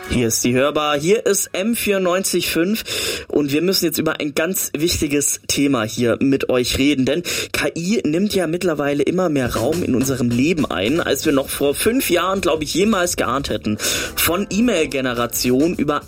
Hier ist die Hörbar, hier ist M94.5 und wir müssen jetzt über ein ganz wichtiges Thema hier mit euch reden, denn KI nimmt ja mittlerweile immer mehr Raum in unserem Leben ein, als wir noch vor 5 Jahren, glaube ich, jemals geahnt hätten. Von E-Mail-Generation über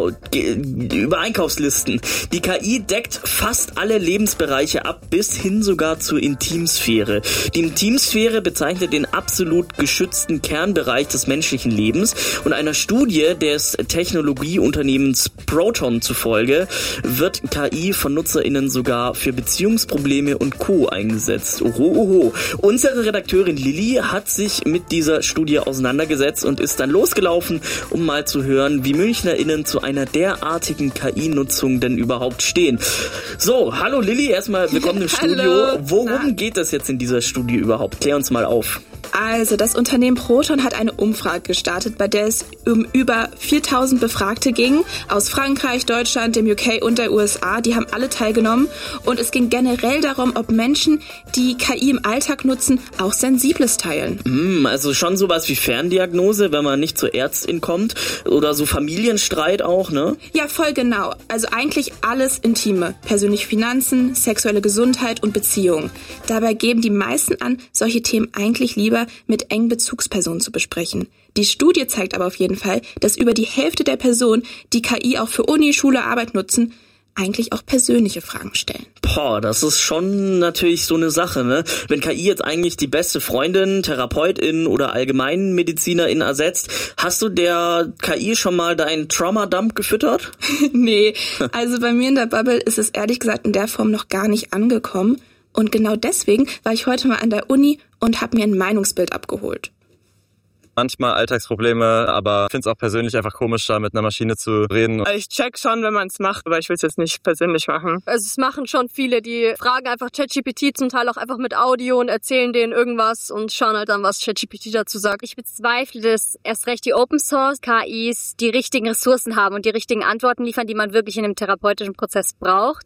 Einkaufslisten. Die KI deckt fast alle Lebensbereiche ab, bis hin sogar zur Intimsphäre. Die Intimsphäre bezeichnet den absolut geschützten Kernbereich des menschlichen Lebens und einer Studie des Technologieunternehmens Proton zufolge wird KI von NutzerInnen sogar für Beziehungsprobleme und Co. eingesetzt. Oho. Unsere Redakteurin Lilly hat sich mit dieser Studie auseinandergesetzt und ist dann losgelaufen, um mal zu hören, wie MünchnerInnen zu einer derartigen KI-Nutzung denn überhaupt stehen. So, hallo Lilly, erstmal willkommen im Studio. Worum geht es jetzt in dieser Studie überhaupt? Klär uns mal auf. Also, das Unternehmen Proton hat eine Umfrage gestartet, bei der es um über 4000 Befragte ging, aus Frankreich, Deutschland, dem UK und der USA. Die haben alle teilgenommen und es ging generell darum, ob Menschen, die KI im Alltag nutzen, auch Sensibles teilen. Also schon sowas wie Ferndiagnose, wenn man nicht zur Ärztin kommt oder so Familienstreit auch, ne? Ja, voll genau. Also eigentlich alles Intime. Persönliche Finanzen, sexuelle Gesundheit und Beziehungen. Dabei geben die meisten an, solche Themen eigentlich lieber mit engen Bezugspersonen zu besprechen. Die Studie zeigt aber auf jeden Fall, dass über die Hälfte der Personen, die KI auch für Uni, Schule, Arbeit nutzen, eigentlich auch persönliche Fragen stellen. Boah, das ist schon natürlich so eine Sache, ne? Wenn KI jetzt eigentlich die beste Freundin, Therapeutin oder Allgemeinmedizinerin ersetzt, hast du der KI schon mal deinen Trauma-Dump gefüttert? Nee, also bei mir in der Bubble ist es ehrlich gesagt in der Form noch gar nicht angekommen. Und genau deswegen war ich heute mal an der Uni und habe mir ein Meinungsbild abgeholt. Manchmal Alltagsprobleme, aber ich finde es auch persönlich einfach komisch, da mit einer Maschine zu reden. Ich check schon, wenn man es macht, aber ich will es jetzt nicht persönlich machen. Also es machen schon viele, die fragen einfach ChatGPT zum Teil auch einfach mit Audio und erzählen denen irgendwas und schauen halt dann, was ChatGPT dazu sagt. Ich bezweifle, dass erst recht die Open-Source-KIs die richtigen Ressourcen haben und die richtigen Antworten liefern, die man wirklich in einem therapeutischen Prozess braucht.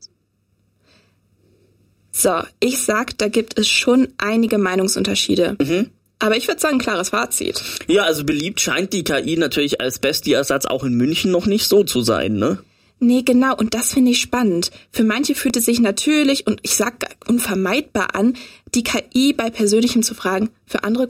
So, ich sag, da gibt es schon einige Meinungsunterschiede. Aber ich würde sagen, klares Fazit. Ja, also beliebt scheint die KI natürlich als Bestie-Ersatz auch in München noch nicht so zu sein, ne? Nee, genau, und das finde ich spannend. Für manche fühlt es sich natürlich und ich sag unvermeidbar an, die KI bei Persönlichem zu fragen. Für andere